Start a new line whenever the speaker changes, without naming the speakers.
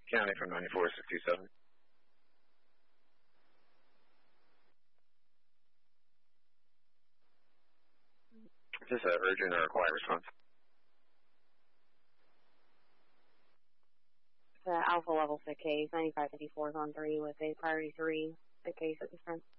County from 94-627. Is this urgent or required response?
Alpha level sick case, 9554 is on 3 with a priority 3 sick case at this time.